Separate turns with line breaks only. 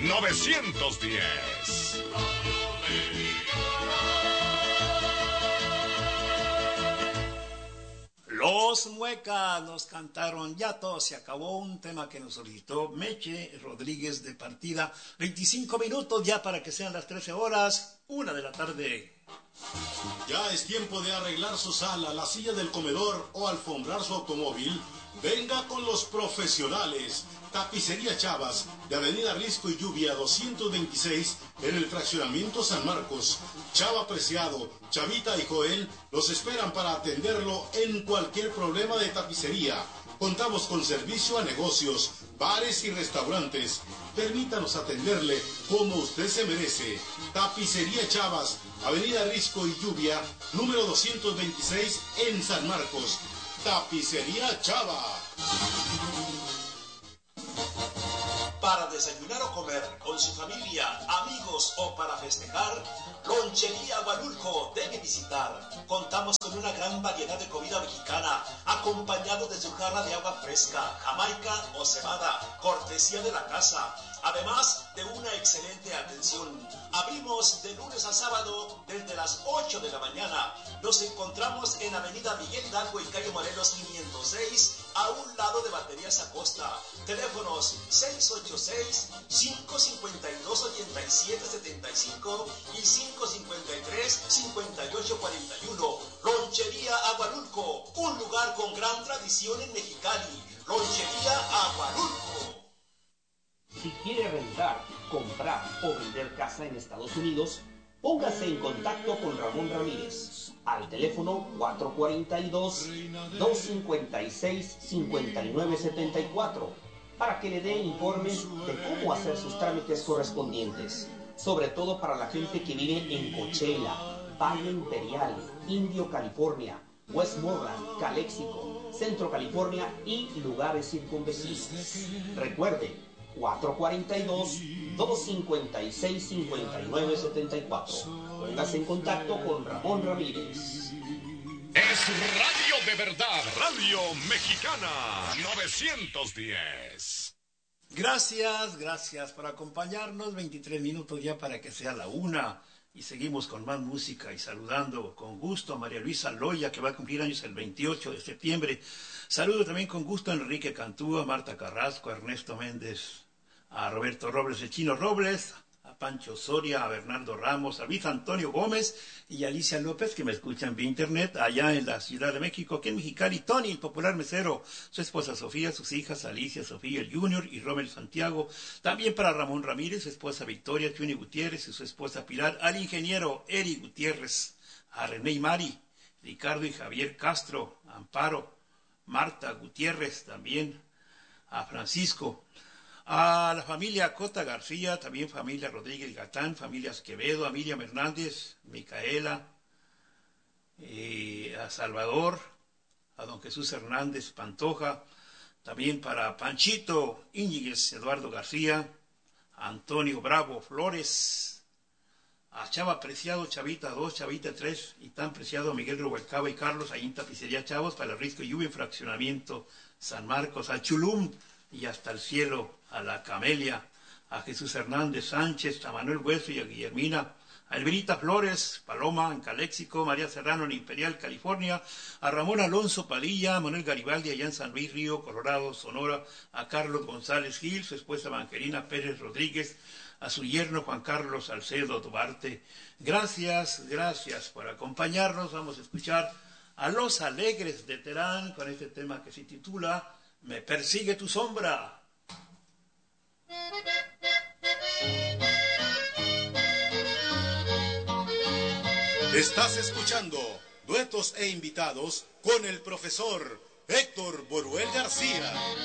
910.
Los Muecas nos cantaron Ya Todo Se Acabó, un tema que nos solicitó Meche Rodríguez de Partida. 25 minutos ya para que sean las 13 horas, 1 de la tarde.
Ya es tiempo de arreglar su sala, la silla del comedor o alfombrar su automóvil. Venga con los profesionales. Tapicería Chavas, de Avenida Risco y Lluvia 226, en el fraccionamiento San Marcos. Chava Preciado, Chavita y Joel los esperan para atenderlo en cualquier problema de tapicería. Contamos con servicio a negocios, bares y restaurantes. Permítanos atenderle como usted se merece. Tapicería Chavas, Avenida Risco y Lluvia, número 226, en San Marcos. Tapicería Chava.
Para desayunar o comer con su familia, amigos o para festejar, Lonchería Agualulco debe visitar. Contamos con una gran variedad de comida mexicana, acompañado de su jarra de agua fresca, jamaica o cebada, cortesía de la casa, además de una excelente atención. Abrimos de lunes a sábado desde las 8 de la mañana. Nos encontramos en Avenida Miguel Hidalgo y calle Morelos 506, a un lado de Baterías Acosta. Teléfonos 686-552-8775 y 553-5841. Lonchería Agualulco, un lugar con gran tradición en Mexicali. Lonchería Agualulco.
Si quiere rentar, comprar o vender casa en Estados Unidos, póngase en contacto con Ramón Ramírez al teléfono 442-256-5974 para que le dé informes de cómo hacer sus trámites correspondientes, sobre todo para la gente que vive en Coachella, Valle Imperial, Indio, California, Westmoreland, Calexico, Centro California y lugares circunvecinos. Recuerde, 442-256-5974. Póngase en contacto con Ramón Ramírez.
Es radio de verdad, Radio Mexicana 910.
Gracias por acompañarnos. 23 minutos ya para que sea la 1. Y seguimos con más música y saludando con gusto a María Luisa Loya, que va a cumplir años el 28 de septiembre. Saludo también con gusto a Enrique Cantú, a Marta Carrasco, a Ernesto Méndez, a Roberto Robles, el Chino Robles, a Pancho Soria, a Bernardo Ramos, a Luis Antonio Gómez y a Alicia López, que me escuchan vía internet allá en la Ciudad de México, aquí en Mexicali. Tony, el popular mesero, su esposa Sofía, sus hijas Alicia, Sofía, el Junior y Romel Santiago. También para Ramón Ramírez, su esposa Victoria, Chuni Gutiérrez y su esposa Pilar, al ingeniero Eri Gutiérrez, a René y Mari, Ricardo y Javier Castro, a Amparo, Marta Gutiérrez, también a Francisco, a la familia Cota García, también familia Rodríguez Gatán, familia Esquevedo, a Miriam Hernández, Micaela, a Salvador, a don Jesús Hernández Pantoja, también para Panchito Íñiguez, Eduardo García, a Antonio Bravo Flores, a Chava Preciado, Chavita 2, Chavita 3, y tan preciado Miguel Rubalcaba y Carlos, ahí en Tapicería Chavos, para el Risco y Lluvia en Fraccionamiento San Marcos, a Chulum y hasta el cielo, a la Camelia, a Jesús Hernández Sánchez, a Manuel Hueso y a Guillermina, a Elvirita Flores, Paloma en Caléxico, María Serrano en Imperial, California, a Ramón Alonso Padilla, a Manuel Garibaldi allá en San Luis Río, Colorado, Sonora, a Carlos González Gil, su esposa Evangelina Pérez Rodríguez, a su yerno Juan Carlos Salcedo Duarte. Gracias por acompañarnos. Vamos a escuchar a Los Alegres de Terán con este tema que se titula Me persigue tu sombra.
Estás escuchando Duetos e Invitados con el profesor Héctor Boruel García.